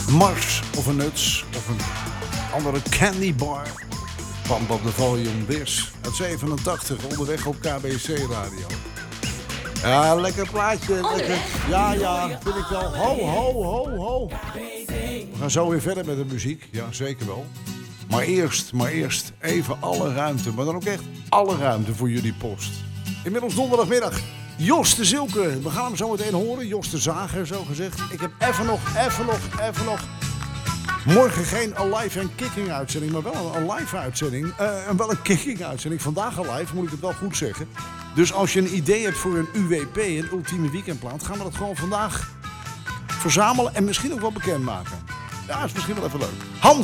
Mars of een Nuts of een andere candy bar. Pump Up The Volume This uit 87 onderweg op KBC Radio. Ja, lekker plaatje. Lekker. Ja, vind ik wel. Ho. We gaan zo weer verder met de muziek. Ja, zeker wel. Maar eerst even alle ruimte. Maar dan ook echt alle ruimte voor jullie post. Inmiddels donderdagmiddag. Jos de Zilke. We gaan hem zo meteen horen. Jos de Zager, zo gezegd. Ik heb even nog. Morgen geen Alive en Kicking uitzending, maar wel een live uitzending. En wel een Kicking uitzending. Vandaag Alive, moet ik het wel goed zeggen. Dus als je een idee hebt voor een UWP, een ultieme weekendplaat, gaan we dat gewoon vandaag verzamelen en misschien ook wel bekendmaken. Ja, is misschien wel even leuk.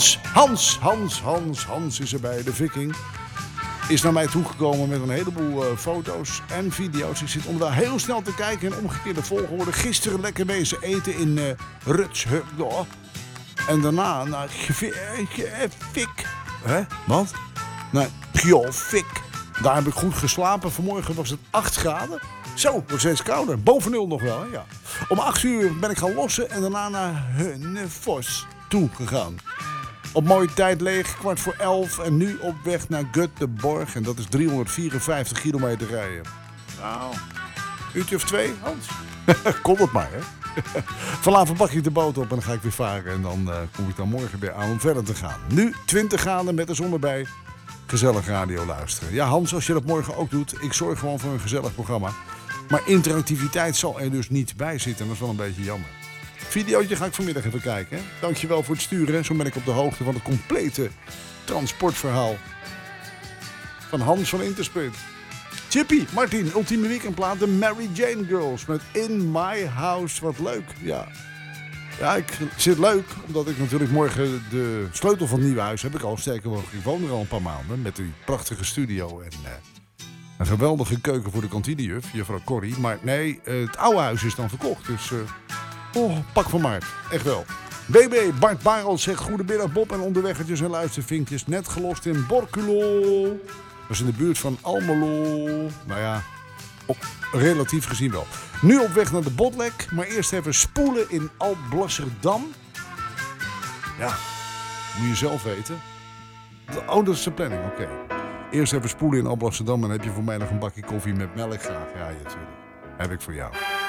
Hans is erbij, de Viking. Is naar mij toegekomen met een heleboel foto's en video's. Ik zit om daar heel snel te kijken in omgekeerde volgorde. Gisteren lekker bezig eten in Rutshurgdorp. En daarna naar Fik. Hè? Wat? Naar Fik. Daar heb ik goed geslapen. Vanmorgen was het 8 graden. Zo, nog steeds kouder. Boven nul nog wel, hè? Ja. Om 8 uur ben ik gaan lossen en daarna naar Hunnefos toe gegaan. Op mooie tijd leeg, 11:15 en nu op weg naar Göteborg. En dat is 354 kilometer rijden. Nou, uurtje of 2, Hans? Kom het maar, hè? Vanavond pak ik de boot op en dan ga ik weer varen. En dan kom ik dan morgen weer aan om verder te gaan. Nu 20 graden met de zon erbij. Gezellig radio luisteren. Ja, Hans, als je dat morgen ook doet, ik zorg gewoon voor een gezellig programma. Maar interactiviteit zal er dus niet bij zitten. Dat is wel een beetje jammer. Videootje ga ik vanmiddag even kijken. Hè? Dankjewel voor het sturen. Zo ben ik op de hoogte van het complete transportverhaal van Hans van Intersprint. Chippy, Martin, ultieme weekendplaat, de Mary Jane Girls met In My House. Wat leuk, ja. Ja, ik zit leuk, omdat ik natuurlijk morgen de sleutel van het nieuwe huis heb ik al. Sterker nog, ik woon er al een paar maanden met die prachtige studio en een geweldige keuken voor de kantinejuf, juffrouw Corrie. Maar nee, het oude huis is dan verkocht, dus pak van maart, echt wel. BB, Bart Barel zegt goedemiddag Bob en onderweggetjes en luistervinkjes. Net gelost in Borculo. Dat is in de buurt van Almelo. Nou ja, relatief gezien wel. Nu op weg naar de Botlek, maar eerst even spoelen in Alblasserdam. Ja, moet je zelf weten. Oh, dat is de planning, oké. Eerst even spoelen in Alblasserdam en dan heb je voor mij nog een bakje koffie met melk graag. Ja, natuurlijk. Heb ik voor jou.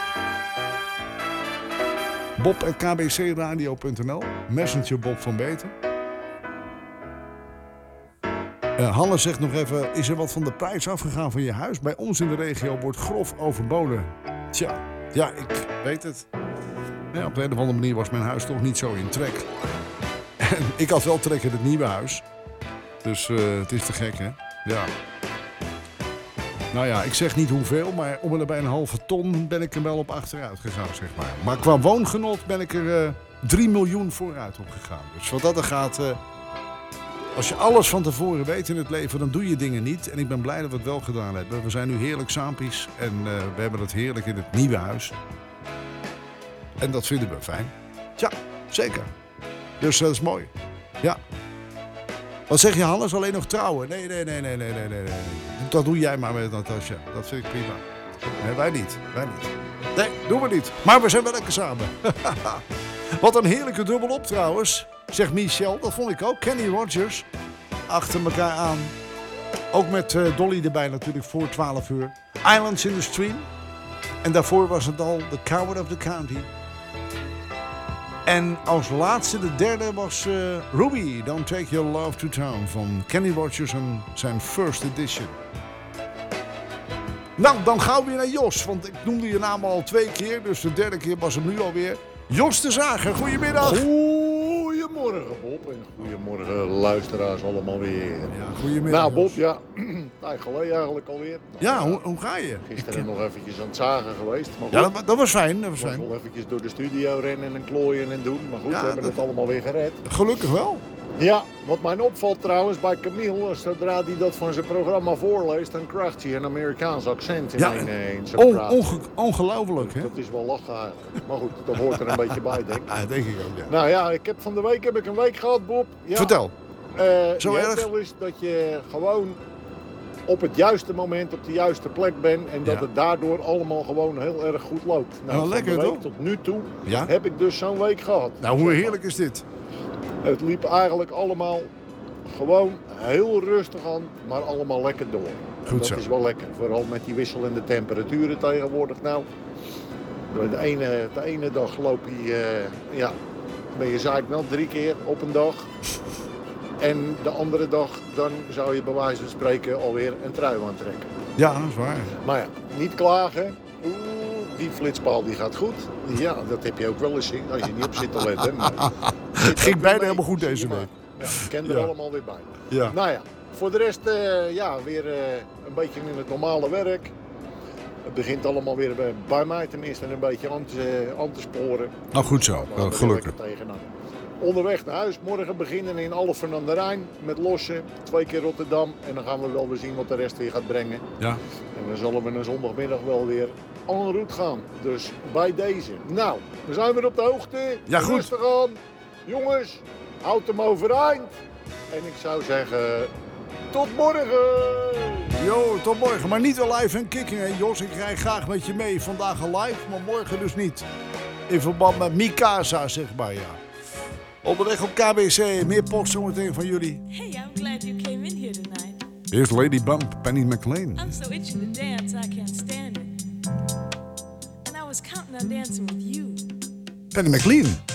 Bob@kbcradio.nl. Messenger Bob van Beeten. Hanne zegt nog even, is er wat van de prijs afgegaan van je huis? Bij ons in de regio wordt grof overboden. Tja, ja, ik weet het. Ja, op de een of andere manier was mijn huis toch niet zo in trek. En ik had wel trek in het nieuwe huis. Dus het is te gek, hè? Ja. Nou ja, ik zeg niet hoeveel, maar om en bij een halve ton ben ik er wel op achteruit gegaan, zeg maar. Maar qua woongenot ben ik er 3 miljoen vooruit op gegaan. Dus wat dat er gaat... Als je alles van tevoren weet in het leven, dan doe je dingen niet. En ik ben blij dat we het wel gedaan hebben. We zijn nu heerlijk saampies en we hebben het heerlijk in het nieuwe huis. En dat vinden we fijn. Ja, zeker. Dus dat is mooi. Ja. Wat zeg je, Hannes? Alleen nog trouwen? Nee. Dat doe jij maar met Natasja. Dat vind ik prima. Nee, wij niet. Nee, doen we niet. Maar we zijn wel lekker samen. Wat een heerlijke dubbelop trouwens. Zegt Michel, dat vond ik ook. Kenny Rogers. Achter elkaar aan. Ook met Dolly erbij natuurlijk voor 12 uur. Islands in the Stream. En daarvoor was het al The Coward of the County. En als laatste, de derde, was Ruby, Don't Take Your Love to Town van Kenny Rogers en zijn first edition. Nou, dan gauw weer naar Jos, want ik noemde je naam al 2 keer, dus de derde keer was hem nu alweer. Jos de Zager, goedemiddag. Goedemorgen Bob en goedemorgen luisteraars allemaal weer. Ja, goedemiddag. Nou Bob, ja, tijd geleden eigenlijk alweer. Ja, hoe ga je? Gisteren nog eventjes aan het zagen geweest. Maar ja, goed, dat was fijn. wel eventjes door de studio rennen en klooien en doen. Maar goed, ja, we hebben het allemaal weer gered. Gelukkig wel. Ja, wat mij opvalt trouwens bij Camille, zodra hij dat van zijn programma voorleest, dan krijgt hij een Amerikaans accent in zijn praat. Ongelooflijk, hè? Dat is wel lachen eigenlijk. Maar goed, dat hoort er een beetje bij, denk ik. Ja, denk ik ook, ja. Nou ja, van de week een week gehad, Bob. Ja, Vertel. Zo erg? Wel eens dat je gewoon op het juiste moment op de juiste plek ben. En dat het daardoor allemaal gewoon heel erg goed loopt. Nou, lekker van de week toch? tot nu toe heb ik dus zo'n week gehad. Nou, hoe heerlijk is dit? Het liep eigenlijk allemaal gewoon heel rustig aan, maar allemaal lekker door. Goed dat zo. is wel lekker, vooral met die wisselende temperaturen tegenwoordig. Nou, de ene dag loop je, ben je zaak wel 3 keer op een dag. En de andere dag, dan zou je bij wijze van spreken alweer een trui aantrekken. Ja, dat is waar. Maar ja, niet klagen. Die flitspaal die gaat goed. Ja, dat heb je ook wel eens zien als je niet op zit te letten. Maar Het ging bijna helemaal goed deze week. Ja, ik ken er allemaal weer bij. Ja. Nou ja, voor de rest weer een beetje in het normale werk. Het begint allemaal weer bij mij tenminste een beetje aan te sporen. Nou, goed zo. Nou, Gelukkig. Onderweg naar huis. Morgen beginnen in Alphen aan de Rijn met lossen. 2 keer Rotterdam. En dan gaan we wel weer zien wat de rest weer gaat brengen. Ja. En dan zullen we een zondagmiddag wel weer en route gaan. Dus bij deze. Nou, we zijn weer op de hoogte. Ja, goed. Rustig aan. Jongens, houd hem overeind. En ik zou zeggen, tot morgen. Jo, tot morgen. Maar niet live en kicking, hè, Jos. Ik rij graag met je mee. Vandaag live, maar morgen dus niet. In verband met Mikasa, zeg maar, ja. Onderweg op KBC. Meer post zometeen van jullie. Hey, I'm glad you came in here tonight. Here's Lady Bump, Penny McLean. I'm so itching to dance, I can't stand it. And I was counting on dancing with you. Penny McLean.